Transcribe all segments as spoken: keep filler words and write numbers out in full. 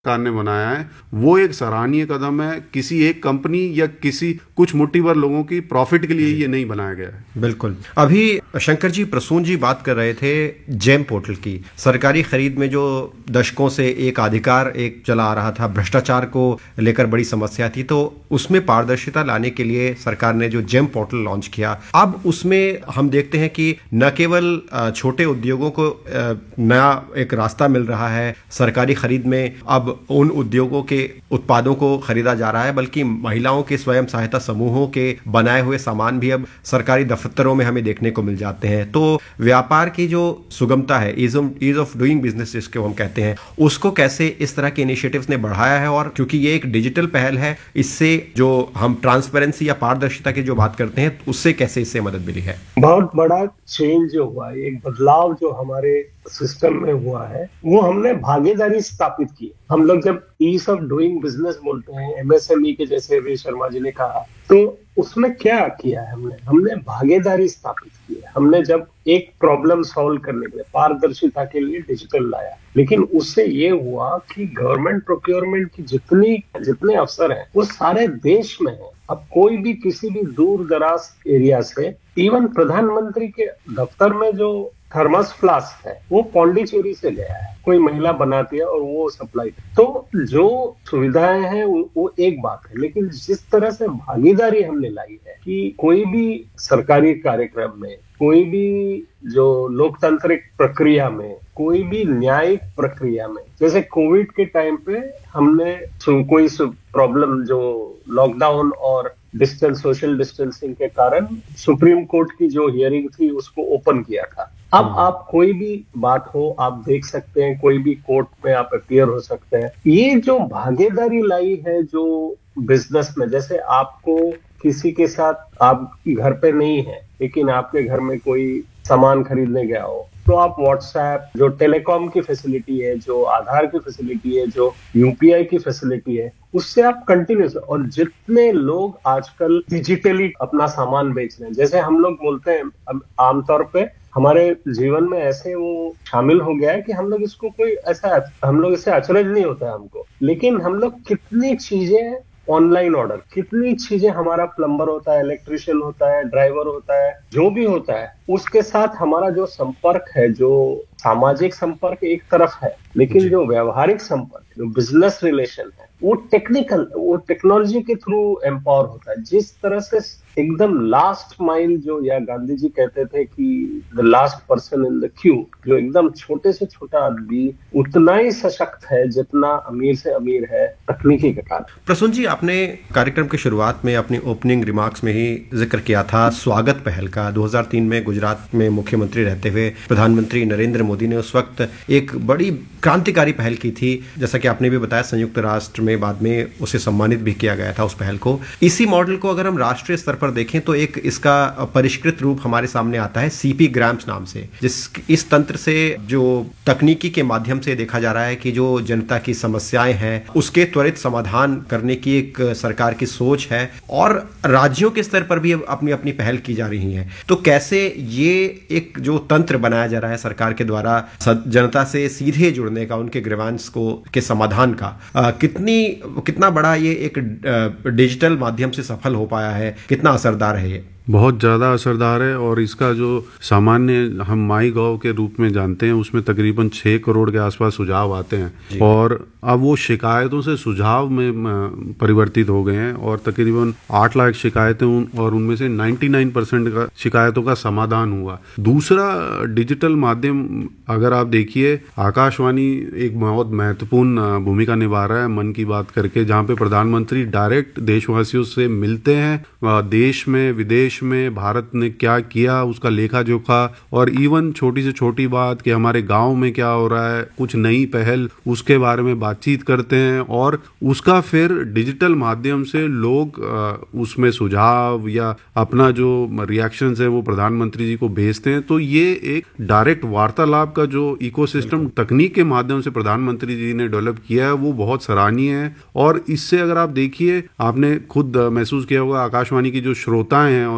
सरकार ने बनाया है वो एक सराहनीय कदम है। किसी एक कंपनी या किसी कुछ मुट्ठी भर लोगों की प्रॉफिट के लिए ये नहीं बनाया गया है। बिल्कुल। अभी शंकर जी, प्रसून जी बात कर रहे थे जेम पोर्टल की। सरकारी खरीद में जो दशकों से एक अधिकार एक चला आ रहा था, भ्रष्टाचार को लेकर बड़ी समस्या थी, तो उसमें पारदर्शिता लाने के लिए सरकार ने जो जेम पोर्टल लॉन्च किया, अब उसमें हम देखते हैं कि न केवल छोटे उद्योगों को नया एक रास्ता मिल रहा है सरकारी खरीद में, अब उन उद्योगों के उत्पादों को खरीदा जा रहा है, बल्कि महिलाओं के स्वयं सहायता समूहों के बनाए हुए सामान भी अब सरकारी दफ्तरों में हमें देखने को मिल जाते हैं। तो व्यापार की जो सुगमता है, ईज ऑफ डूइंग बिजनेस जिसको हम कहते हैं, उसको कैसे इस तरह के इनिशिएटिव्स ने बढ़ाया है। और क्योंकि ये एक डिजिटल पहल है, इससे जो हम ट्रांसपेरेंसी या पारदर्शिता की जो बात करते हैं, उससे कैसे इससे मदद मिली है? बहुत बड़ा चेंज जो हुआ है, एक बदलाव जो हमारे सिस्टम में हुआ है, वो हमने भागीदारी स्थापित की। हम लोग जब ईज ऑफ डूइंग बिजनेस बोलते हैं, एमएसएमई के जैसे अभी शर्मा जी ने कहा, तो उसमें क्या किया है हमने हमने भागीदारी स्थापित की है। हमने जब एक प्रॉब्लम सॉल्व करने के लिए पारदर्शिता के लिए डिजिटल लाया, लेकिन उससे ये हुआ कि गवर्नमेंट प्रोक्योरमेंट की जितनी जितने अफसर हैं वो सारे देश में हैं। अब कोई भी किसी भी दूर दराज एरिया से, इवन प्रधानमंत्री के दफ्तर में जो थर्मस फ्लास्क है वो पौंडीचेरी से गया है, कोई महिला बनाती है और वो सप्लाई। तो जो सुविधाएं हैं वो एक बात है, लेकिन जिस तरह से भागीदारी हमने लाई है कि कोई भी सरकारी कार्यक्रम में, कोई भी जो लोकतांत्रिक प्रक्रिया में, कोई भी न्यायिक प्रक्रिया में, जैसे कोविड के टाइम पे हमने कोई प्रॉब्लम जो लॉकडाउन और डिस्टेंस सोशल डिस्टेंसिंग के कारण सुप्रीम कोर्ट की जो हियरिंग थी उसको ओपन किया था। अब आप कोई भी बात हो आप देख सकते हैं, कोई भी कोर्ट में आप अपीयर हो सकते हैं। ये जो भागीदारी लाई है जो बिजनेस में, जैसे आपको किसी के साथ आप घर पे नहीं है लेकिन आपके घर में कोई सामान खरीदने गया हो, तो आप व्हाट्सएप, जो टेलीकॉम की फैसिलिटी है, जो आधार की फैसिलिटी है, जो यूपीआई की फैसिलिटी है, उससे आप कंटिन्यूस। और जितने लोग आजकल डिजिटली अपना सामान बेच रहे हैं, जैसे हम लोग बोलते हैं आमतौर पे हमारे जीवन में ऐसे वो शामिल हो गया है कि हम लोग इसको कोई ऐसा हम लोग इससे अचरज नहीं होता है हमको, लेकिन हम लोग कितनी चीजें ऑनलाइन ऑर्डर, कितनी चीजें, हमारा प्लम्बर होता है, इलेक्ट्रिशियन होता है, ड्राइवर होता है, जो भी होता है, उसके साथ हमारा जो संपर्क है, जो सामाजिक संपर्क एक तरफ है, लेकिन जो व्यवहारिक संपर्क, जो बिजनेस रिलेशन है, वो टेक्निकल, वो टेक्नोलॉजी के थ्रू एम्पावर होता है। जिस तरह से एकदम लास्ट माइल, जो या गांधी जी कहते थे कि the last person in the Q, जो एकदम छोटे से छोटा आदमी उतना ही सशक्त है जितना अमीर से अमीर है तकनीकी के कारण। प्रसून जी, आपने कार्यक्रम की शुरुआत में अपनी ओपनिंग रिमार्क्स में ही जिक्र किया था स्वागत पहल का। दो हज़ार तीन में गुजरात में मुख्यमंत्री रहते हुए प्रधानमंत्री नरेंद्र मोदी ने उस वक्त एक बड़ी क्रांतिकारी पहल की थी, जैसा कि आपने भी बताया। संयुक्त राष्ट्र में बाद में उसे सम्मानित भी किया गया था उस पहल को। इसी मॉडल को अगर हम राष्ट्रीय स्तर पर देखें तो एक इसका परिष्कृत रूप हमारे सामने आता है सीपी ग्राम्स नाम से, जिस इस तंत्र से जो तकनीकी के माध्यम से देखा जा रहा है कि जो जनता की समस्याएं हैं उसके त्वरित समाधान करने की एक सरकार की सोच है, और राज्यों के स्तर पर भी अपनी अपनी पहल की जा रही है। तो कैसे ये एक जो तंत्र बनाया जा रहा है सरकार के द्वारा जनता से सीधे जुड़ने का, उनके ग्रीवांस को के समाधान का, आ, कितनी कितना बड़ा ये एक डिजिटल माध्यम से सफल हो पाया है, कितना असरदार है ये? बहुत ज़्यादा असरदार है। और इसका जो सामान्य हम माई गॉव के रूप में जानते हैं, उसमें तकरीबन छः करोड़ के आसपास सुझाव आते हैं, और अब वो शिकायतों से सुझाव में परिवर्तित हो गए हैं, और तकरीबन आठ लाख शिकायतें उन, और उनमें से निन्यानवे परसेंट का शिकायतों का समाधान हुआ। दूसरा डिजिटल माध्यम अगर आप देखिए, आकाशवाणी एक बहुत महत्वपूर्ण भूमिका निभा रहा है मन की बात करके, जहाँ पे प्रधानमंत्री डायरेक्ट देशवासियों से मिलते हैं, देश में विदेश में भारत ने क्या किया उसका लेखा जोखा, और इवन छोटी से छोटी बात कि हमारे गांव में क्या हो रहा है, कुछ नई पहल, उसके बारे में बातचीत करते हैं, और उसका फिर डिजिटल माध्यम से लोग उसमें सुझाव या अपना जो रिएक्शंस है वो प्रधानमंत्री जी को भेजते हैं। तो ये एक डायरेक्ट वार्तालाप का जो इकोसिस्टम तकनीक के माध्यम से प्रधानमंत्री जी ने डेवलप किया है वो बहुत सराहनीय है। और इससे अगर आप देखिए, आपने खुद महसूस किया होगा, आकाशवाणी की जो श्रोताएं हैं और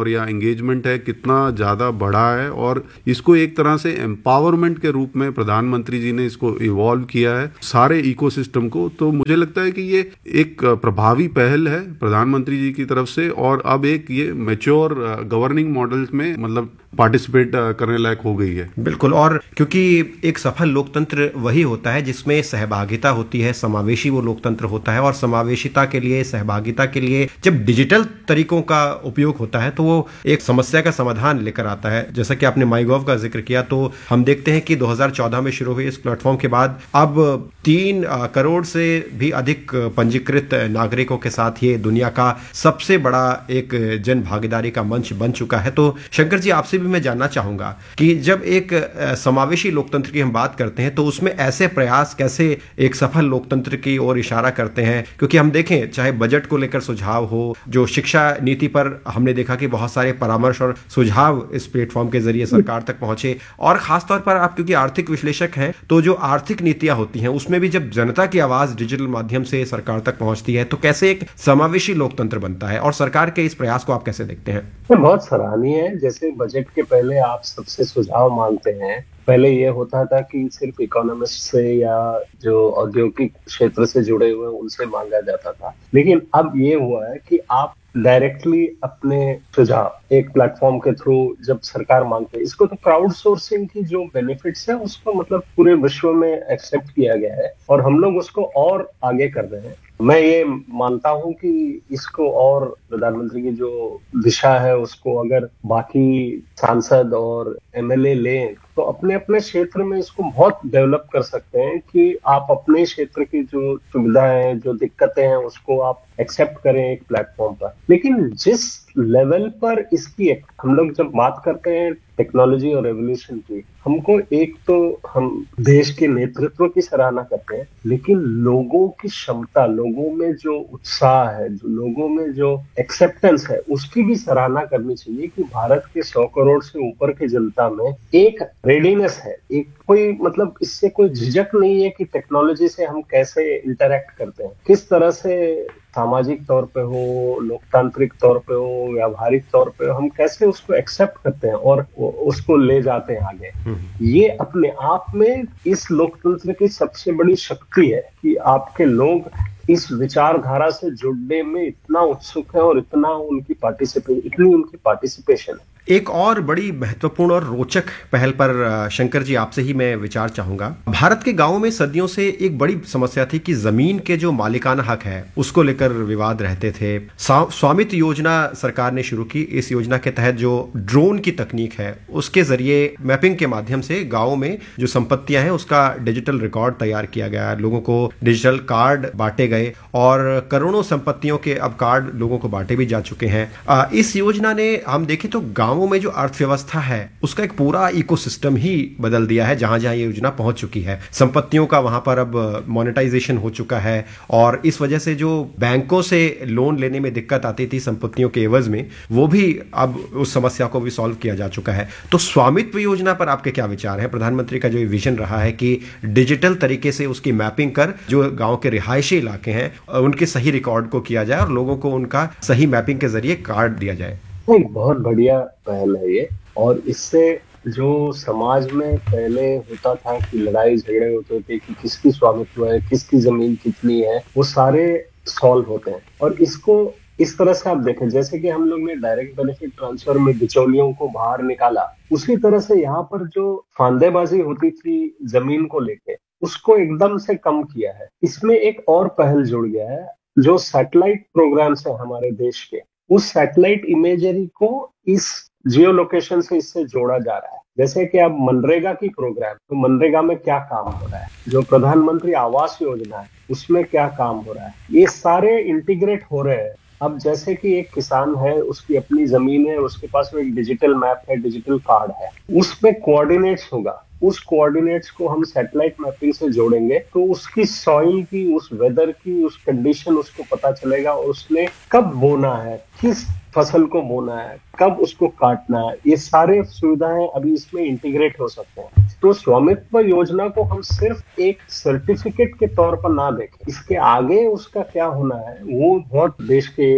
और या एंगेजमेंट है कितना ज़्यादा बढ़ा है, और इसको एक तरह से एम्पावरमेंट के रूप में प्रधानमंत्री जी ने इसको इवॉल्व किया है सारे इकोसिस्टम को। तो मुझे लगता है कि ये एक प्रभावी पहल है प्रधानमंत्री जी की तरफ से, और अब एक ये मैच्योर गवर्निंग मॉडल में मतलब पार्टिसिपेट करने लायक हो गई है। बिल्कुल, और क्योंकि एक सफल लोकतंत्र वही होता है जिसमें सहभागिता होती है, समावेशी वो लोकतंत्र होता है, और समावेशिता के लिए, सहभागिता के लिए जब डिजिटल तरीकों का उपयोग होता है तो वो एक समस्या का समाधान लेकर आता है। जैसा कि आपने माईगॉव का जिक्र किया, तो हम देखते हैं कि दो हज़ार चौदह में शुरू हुए इस प्लेटफॉर्म के बाद अब तीन करोड़ से भी अधिक पंजीकृत नागरिकों के साथ ये दुनिया का सबसे बड़ा एक जन भागीदारी का मंच बन चुका है। तो शंकर जी, आपसे भी मैं जानना चाहूंगा कि जब एक समावेशी लोकतंत्र की हम बात करते हैं तो उसमें ऐसे प्रयास कैसे एक सफल लोकतंत्र की ओर इशारा करते हैं? क्योंकि हम देखें, चाहे बजट को लेकर सुझाव हो, जो शिक्षा नीति पर हमने देखा कि बहुत सारे परामर्श और सुझाव इस प्लेटफॉर्म के जरिए सरकार तक पहुंचे, और खासतौर पर आप क्योंकि आर्थिक विश्लेषक हैं, तो जो आर्थिक नीतियां होती हैं उसमें भी जब जनता की आवाज डिजिटल माध्यम से सरकार तक पहुंचती है तो कैसे एक समावेशी लोकतंत्र बनता है, और सरकार के इस प्रयास को आप कैसे देखते हैं? बहुत सराहनीय है। जैसे बजट के पहले आप सबसे सुझाव मांगते हैं, पहले ये होता था कि सिर्फ इकोनॉमिस्ट से या जो औद्योगिक क्षेत्र से जुड़े हुए उनसे मांगा जाता था, लेकिन अब ये हुआ है कि आप डायरेक्टली अपने सुझाव एक प्लेटफॉर्म के थ्रू जब सरकार मांगते है, इसको तो क्राउड सोर्सिंग की जो बेनिफिट्स है उसको मतलब पूरे विश्व में एक्सेप्ट किया गया है और हम लोग उसको और आगे कर रहे हैं। मैं ये मानता हूं कि इसको और प्रधानमंत्री की जो दिशा है उसको अगर बाकी सांसद और एमएलए लें तो अपने अपने क्षेत्र में इसको बहुत डेवलप कर सकते हैं कि आप अपने क्षेत्र की जो सुविधाएं, जो दिक्कतें हैं उसको आप एक्सेप्ट करें एक प्लेटफॉर्म पर। लेकिन जिस लेवल पर इसकी हम लोग जब बात करते हैं टेक्नोलॉजी और रेवोल्यूशन की, हमको एक तो हम देश के नेतृत्व की सराहना करते हैं, लेकिन लोगों की क्षमता, लोगों में जो उत्साह है, जो लोगों में जो एक्सेप्टेंस है, उसकी भी सराहना करनी चाहिए कि भारत के सौ करोड़ से ऊपर की जनता में एक रेडीनेस है, एक कोई मतलब इससे कोई झिझक नहीं है कि टेक्नोलॉजी से हम कैसे इंटरैक्ट करते हैं, किस तरह से सामाजिक तौर पे हो, लोकतांत्रिक तौर पे हो, व्यावहारिक तौर पे हो, हम कैसे उसको एक्सेप्ट करते हैं और उसको ले जाते हैं आगे। ये अपने आप में इस लोकतंत्र की सबसे बड़ी शक्ति है कि आपके लोग इस विचारधारा से जुड़ने में इतना उत्सुक है और इतना उनकी पार्टिसिपे इतनी उनकी पार्टिसिपेशन है। एक और बड़ी महत्वपूर्ण और रोचक पहल पर शंकर जी आपसे ही मैं विचार चाहूंगा। भारत के गांवों में सदियों से एक बड़ी समस्या थी कि जमीन के जो मालिकाना हक है उसको लेकर विवाद रहते थे। स्वामित्व योजना सरकार ने शुरू की। इस योजना के तहत जो ड्रोन की तकनीक है उसके जरिए मैपिंग के माध्यम से गाँव में जो संपत्तियां हैं उसका डिजिटल रिकॉर्ड तैयार किया गया। लोगों को डिजिटल कार्ड बांटे गए और करोड़ों संपत्तियों के अब कार्ड लोगों को बांटे भी जा चुके हैं। इस योजना ने हम देखें तो गाँव गांवों में जो अर्थव्यवस्था है उसका एक पूरा इकोसिस्टम ही बदल दिया है। जहां जहां ये योजना पहुंच चुकी है, संपत्तियों का वहां पर अब मोनेटाइजेशन हो चुका है और इस वजह से जो बैंकों से लोन लेने में दिक्कत आती थी संपत्तियों के एवज में, वो भी अब उस समस्या को भी सॉल्व किया जा चुका है। तो स्वामित्व योजना पर आपके क्या विचार हैं? प्रधानमंत्री का जो विजन रहा है कि डिजिटल तरीके से उसकी मैपिंग कर जो गाँव के रिहायशी इलाके हैं उनके सही रिकॉर्ड को किया जाए और लोगों को उनका सही मैपिंग के जरिए कार्ड दिया जाए। एक बहुत बढ़िया पहल है ये, और इससे जो समाज में पहले होता था कि लड़ाई झगड़े होते थे कि किसकी स्वामित्व है, किसकी जमीन कितनी है, वो सारे सॉल्व होते हैं। और इसको इस तरह से आप देखें, जैसे कि हम लोग ने डायरेक्ट बेनिफिट ट्रांसफर में बिचौलियों को बाहर निकाला, उसी तरह से यहाँ पर जो फांदेबाजी होती थी जमीन को लेके उसको एकदम से कम किया है। इसमें एक और पहल जुड़ गया है, जो सैटेलाइट प्रोग्राम्स है हमारे देश के, उस सैटेलाइट इमेजरी को इस जियो लोकेशन से इससे जोड़ा जा रहा है। जैसे कि अब मनरेगा की प्रोग्राम, तो मनरेगा में क्या काम हो रहा है, जो प्रधानमंत्री आवास योजना है उसमें क्या काम हो रहा है, ये सारे इंटीग्रेट हो रहे हैं। अब जैसे कि एक किसान है, उसकी अपनी जमीन है, उसके पास वो एक डिजिटल मैप है, डिजिटल कार्ड है, उसमें कोऑर्डिनेट्स होगा, उस कोऑर्डिनेट्स को हम सैटेलाइट मैपिंग से जोड़ेंगे तो उसकी सॉइल की, उस वेदर की, उस कंडीशन उसको पता चलेगा और उसने कब बोना है, किस फसल को बोना है, कब उसको काटना है, ये सारे सुविधाएं अभी इसमें इंटीग्रेट हो सकते हैं। तो स्वामित्व योजना को हम सिर्फ एक सर्टिफिकेट के तौर पर ना देखें, इसके आगे उसका क्या होना है वो बहुत देश के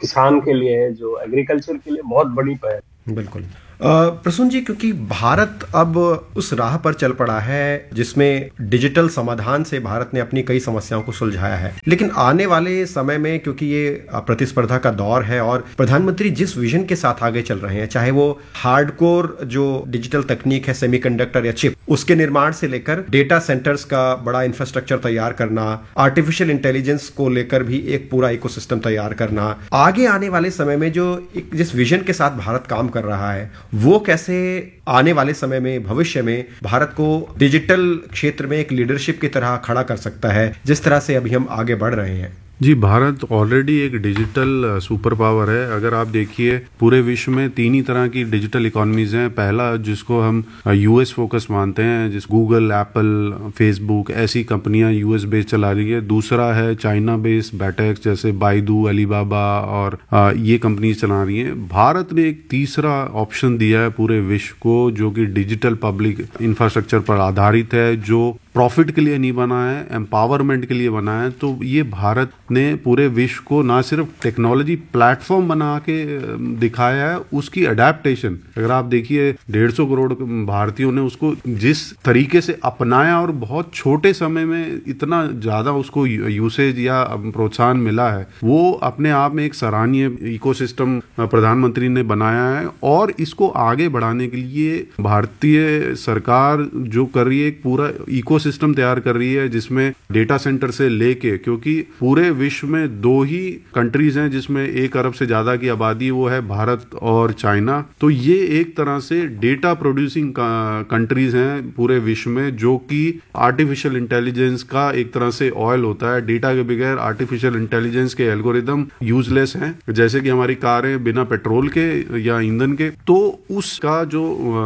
किसान के लिए, जो एग्रीकल्चर के लिए बहुत बड़ी पहल। बिल्कुल प्रसून जी, क्योंकि भारत अब उस राह पर चल पड़ा है जिसमें डिजिटल समाधान से भारत ने अपनी कई समस्याओं को सुलझाया है, लेकिन आने वाले समय में क्योंकि ये प्रतिस्पर्धा का दौर है और प्रधानमंत्री जिस विजन के साथ आगे चल रहे हैं, चाहे वो हार्डकोर जो डिजिटल तकनीक है, सेमीकंडक्टर या चिप, उसके निर्माण से लेकर डेटा सेंटर्स का बड़ा इंफ्रास्ट्रक्चर तैयार करना, आर्टिफिशियल इंटेलिजेंस को लेकर भी एक पूरा इकोसिस्टम तैयार करना, आगे आने वाले समय में जो एक जिस विजन के साथ भारत काम कर रहा है वो कैसे आने वाले समय में, भविष्य में भारत को डिजिटल क्षेत्र में एक लीडरशिप की तरह खड़ा कर सकता है, जिस तरह से अभी हम आगे बढ़ रहे हैं। जी, भारत ऑलरेडी एक डिजिटल सुपर पावर है। अगर आप देखिए पूरे विश्व में तीन ही तरह की डिजिटल इकोनॉमीज हैं। पहला जिसको हम यूएस फोकस मानते हैं, जिस गूगल, एप्पल, फेसबुक ऐसी कंपनियां यूएस बेस्ड चला रही है। दूसरा है चाइना बेस्ड बैटेक्स जैसे बाइडू, अलीबाबा और आ, ये कंपनीज चला रही हैं। भारत ने एक तीसरा ऑप्शन दिया है पूरे विश्व को, जो कि डिजिटल पब्लिक इंफ्रास्ट्रक्चर पर आधारित है, जो प्रॉफिट के लिए नहीं बना है, एम्पावरमेंट के लिए बना है। तो ये भारत ने पूरे विश्व को ना सिर्फ टेक्नोलॉजी प्लेटफॉर्म बना के दिखाया है, उसकी अडेप्टेशन अगर आप देखिए डेढ़ सौ करोड़ भारतीयों ने उसको जिस तरीके से अपनाया और बहुत छोटे समय में इतना ज्यादा उसको यूसेज या प्रोत्साहन मिला है, वो अपने आप में एक सराहनीय इकोसिस्टम प्रधानमंत्री ने बनाया है। और इसको आगे बढ़ाने के लिए भारतीय सरकार जो कर रही है, एक पूरा इको सिस्टम तैयार कर रही है, जिसमें डेटा सेंटर से लेके, क्योंकि पूरे विश्व में दो ही कंट्रीज हैं जिसमें एक अरब से ज्यादा की आबादी, वो है भारत और चाइना। तो ये एक तरह से डेटा प्रोड्यूसिंग कंट्रीज हैं पूरे विश्व में, जो कि आर्टिफिशियल इंटेलिजेंस का एक तरह से ऑयल होता है। डेटा के बगैर आर्टिफिशियल इंटेलिजेंस के एल्गोरिदम यूजलेस हैं, जैसे कि हमारी कारें बिना पेट्रोल के या ईंधन के। तो उसका जो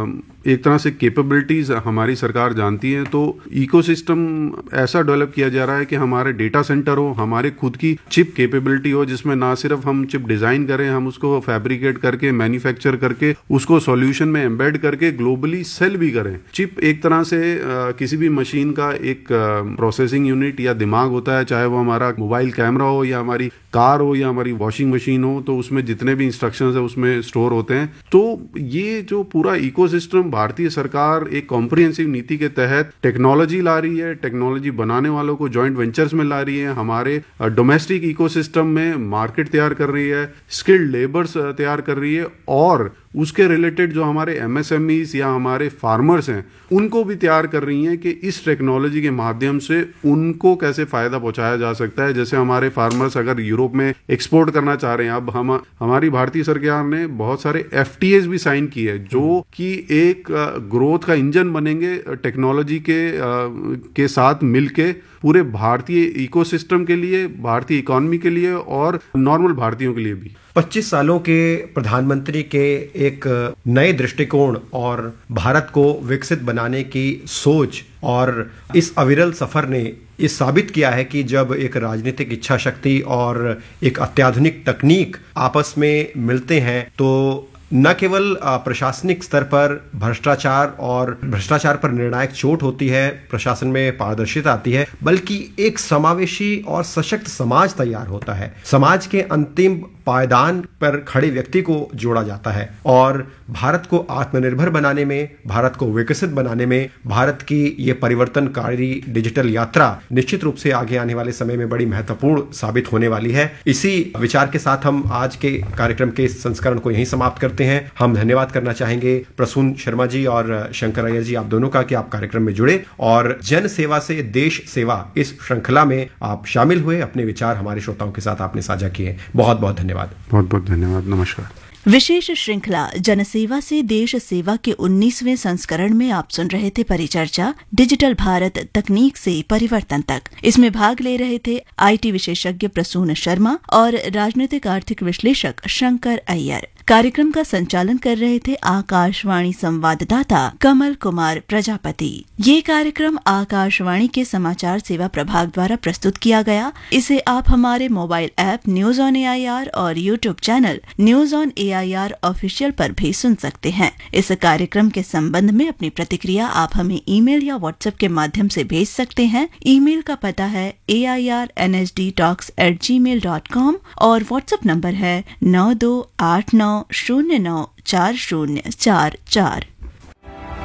एक तरह से कैपेबिलिटीज हमारी सरकार जानती है। तो इकोसिस्टम ऐसा डेवलप किया जा रहा है कि हमारे डेटा सेंटर हो, हमारे खुद की चिप कैपेबिलिटी हो, जिसमें ना सिर्फ हम चिप डिजाइन करें, हम उसको फैब्रिकेट करके, मैन्युफैक्चर करके, उसको सॉल्यूशन में एम्बेड करके ग्लोबली सेल भी करें। चिप एक तरह से आ, किसी भी मशीन का एक प्रोसेसिंग यूनिट या दिमाग होता है, चाहे वो हमारा मोबाइल कैमरा हो या हमारी कार हो या हमारी वॉशिंग मशीन हो, तो उसमें जितने भी इंस्ट्रक्शंस है उसमें स्टोर होते हैं। तो ये जो पूरा इकोसिस्टम भारतीय सरकार एक कॉम्प्रिहेंसिव नीति के तहत टेक्नोलॉजी ला रही है, टेक्नोलॉजी बनाने वालों को जॉइंट वेंचर्स में ला रही है, हमारे डोमेस्टिक इकोसिस्टम में मार्केट तैयार कर रही है, स्किल्ड लेबर्स तैयार कर रही है, और उसके रिलेटेड जो हमारे एमएसएमईज या हमारे फार्मर्स हैं उनको भी तैयार कर रही हैं कि इस टेक्नोलॉजी के माध्यम से उनको कैसे फायदा पहुंचाया जा सकता है। जैसे हमारे फार्मर्स अगर यूरोप में एक्सपोर्ट करना चाह रहे हैं, अब हम हमारी भारतीय सरकार ने बहुत सारे एफटीएस भी साइन किए हैं, जो कि एक ग्रोथ का इंजन बनेंगे टेक्नोलॉजी के के साथ मिलके पूरे भारतीय इकोसिस्टम के लिए, भारतीय इकोनॉमी के लिए और नॉर्मल भारतीयों के लिए भी। पच्चीस सालों के प्रधानमंत्री के एक नए दृष्टिकोण और भारत को विकसित बनाने की सोच और इस अविरल सफर ने ये साबित किया है कि जब एक राजनीतिक इच्छा शक्ति और एक अत्याधुनिक तकनीक आपस में मिलते हैं तो न केवल प्रशासनिक स्तर पर भ्रष्टाचार और भ्रष्टाचार पर निर्णायक चोट होती है, प्रशासन में पारदर्शिता आती है, बल्कि एक समावेशी और सशक्त समाज तैयार होता है। समाज के अंतिम पायदान पर खड़े व्यक्ति को जोड़ा जाता है और भारत को आत्मनिर्भर बनाने में, भारत को विकसित बनाने में भारत की ये परिवर्तनकारी डिजिटल यात्रा निश्चित रूप से आगे आने वाले समय में बड़ी महत्वपूर्ण साबित होने वाली है। इसी विचार के साथ हम आज के कार्यक्रम के इस संस्करण को यहीं समाप्त करते हैं। हम धन्यवाद करना चाहेंगे प्रसून शर्मा जी और शंकर अय्यर जी, आप दोनों का, कि आप कार्यक्रम में जुड़े और जन सेवा से देश सेवा इस श्रृंखला में आप शामिल हुए, अपने विचार हमारे श्रोताओं के साथ आपने साझा किए। बहुत बहुत धन्यवाद। बहुत बहुत धन्यवाद। नमस्कार। विशेष श्रृंखला जनसेवा से देश सेवा के उन्नीसवें संस्करण में आप सुन रहे थे परिचर्चा डिजिटल भारत, तकनीक से परिवर्तन तक। इसमें भाग ले रहे थे आईटी विशेषज्ञ प्रसून शर्मा और राजनीतिक आर्थिक विश्लेषक शंकर अय्यर। कार्यक्रम का संचालन कर रहे थे आकाशवाणी संवाददाता कमल कुमार प्रजापति। ये कार्यक्रम आकाशवाणी के समाचार सेवा प्रभाग द्वारा प्रस्तुत किया गया। इसे आप हमारे mobile app news on A I R और YouTube channel news on A I R official पर भी सुन सकते हैं। इस कार्यक्रम के संबंध में अपनी प्रतिक्रिया आप हमें ईमेल या व्हाट्सएप के माध्यम से भेज सकते हैं। ईमेल का पता है ए I R N S D talks eight ji mail dot com और व्हाट्सएप नंबर है नौ दो आठ नौ शून्य नौ चार शून्य चार चार।